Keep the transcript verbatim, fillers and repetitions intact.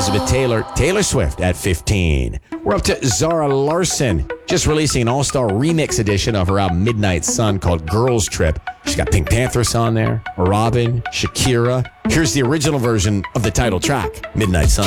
Elizabeth Taylor, Taylor Swift at fifteen. We're up to Zara Larsson, just releasing an all-star remix edition of her album Midnight Sun called Girls Trip. She's got Pink Panthers on there, Robin, Shakira. Here's the original version of the title track, Midnight Sun.